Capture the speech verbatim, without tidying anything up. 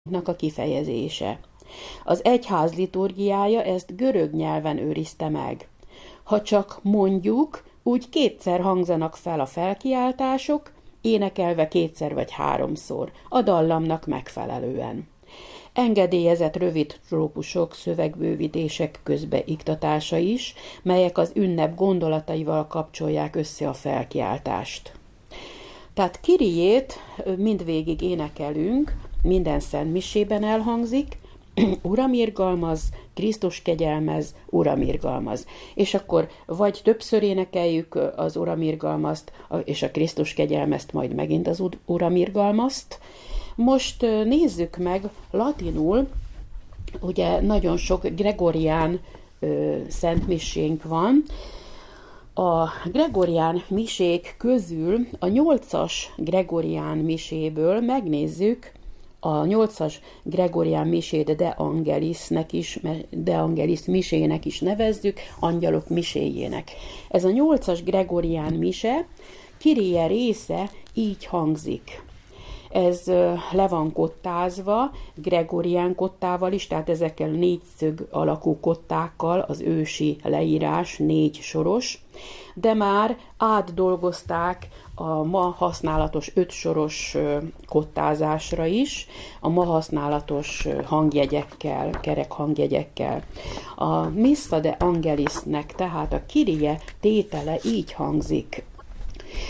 a kifejezése. Az egyház liturgiája ezt görög nyelven őrizte meg. Ha csak mondjuk, úgy kétszer hangzanak fel a felkiáltások, énekelve kétszer vagy háromszor, a dallamnak megfelelően. Engedélyezett rövid trópusok, szövegbővítések közbeiktatása is, melyek az ünnep gondolataival kapcsolják össze a felkiáltást. Tehát Kyriét mindvégig énekelünk, minden szentmisében elhangzik, Uram irgalmaz, Krisztus kegyelmez, Uram irgalmaz. És akkor vagy többször énekeljük az Uram irgalmazt, és a Krisztus kegyelmezt, majd megint az Uram irgalmazt. Most nézzük meg latinul, ugye nagyon sok gregorián ö, szentmisénk van. A gregorián misék közül a nyolcas gregorián miséből megnézzük a nyolcas gregorián misét De Angelisnek is, De Angelis misének is nevezzük, angyalok miséjének. Ez a nyolcas gregorián mise, Kyrie része így hangzik. Ez le van kottázva, gregorián kottával is, tehát ezekkel négyszög alakú kottákkal, az ősi leírás négy soros, de már átdolgozták a ma használatos ötsoros kottázásra is, a ma használatos hangjegyekkel, kerek hangjegyekkel. A Missa de Angelisnek, tehát a Kyrie tétele így hangzik.